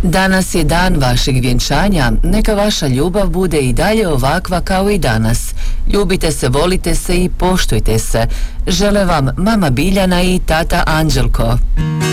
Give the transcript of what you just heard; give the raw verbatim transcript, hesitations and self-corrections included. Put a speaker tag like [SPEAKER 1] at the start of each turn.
[SPEAKER 1] Danas je dan vašeg vjenčanja, neka vaša ljubav bude i dalje ovakva kao i danas. Ljubite se, volite se i poštujte se. Žele vam mama Biljana i tata Anđelko.